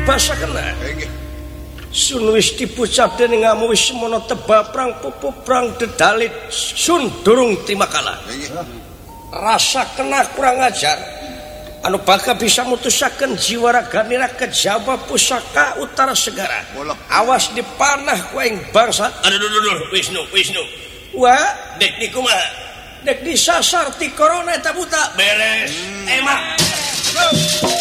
basa kena sun wis dipucap dening ngamu wis semono tebal prang pupu prang dedalit sun durung terima kalah rasa kena kurang ajar anu bakal bisa mutusaken jiwa raganira ke Jawa pusaka utara segara awas dipanah ku aing bangsa aduh Wisnu wah dek di kumaha dek disasar ti corona eta buta beres emak